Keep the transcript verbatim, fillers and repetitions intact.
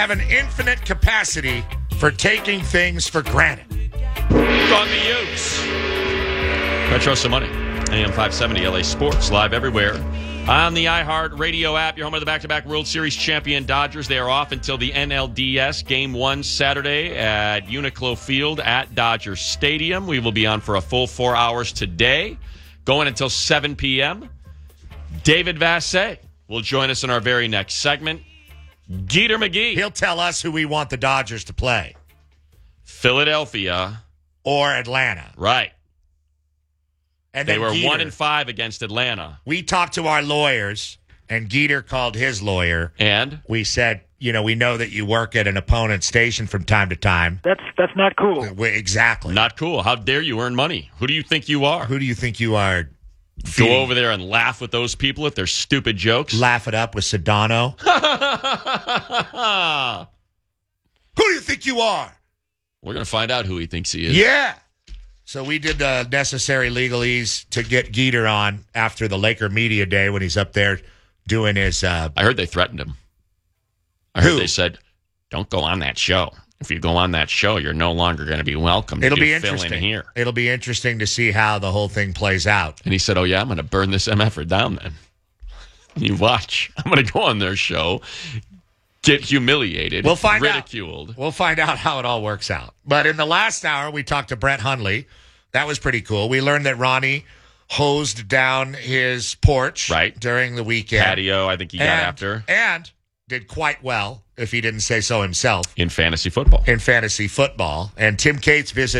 have an infinite capacity for taking things for granted. On the Utes. Metro some money. A M five seventy L A Sports, live everywhere. On the iHeart Radio app, your home of the back-to-back World Series champion Dodgers. They are off until the N L D S Game one Saturday at Uniqlo Field at Dodger Stadium. We will be on for a full four hours today, going until seven p.m. David Vassegh will join us in our very next segment. Geeter McGee. He'll tell us who we want the Dodgers to play. Philadelphia. Or Atlanta. Right. And they then were Geeter, one and five against Atlanta. We talked to our lawyers, and Geeter called his lawyer. And? We said, you know, we know that you work at an opponent's station from time to time. That's that's not cool. We- Exactly. Not cool. How dare you earn money? Who do you think you are? Who do you think you are? Go feeding? over there and laugh with those people at their stupid jokes? Laugh it up with Sedano. Who do you think you are? We're going to find out who he thinks he is. Yeah. So we did the necessary legalese to get Geeter on after the Laker Media Day when he's up there doing his... Uh, I heard they threatened him. I heard Who? they said, don't go on that show. If you go on that show, you're no longer going to be welcome. it'll to be fill interesting. in here. It'll be interesting to see how the whole thing plays out. And he said, oh, yeah, I'm going to burn this M F-er down then. You watch. I'm going to go on their show, get humiliated, We'll find ridiculed. out. We'll find out how it all works out. But in the last hour, we talked to Brett Hundley. That was pretty cool. We learned that Ronnie hosed down his porch Right. during the weekend. Patio, I think he got and, after. And did quite well, if he didn't say so himself, In fantasy football. in fantasy football. And Tim Cates visited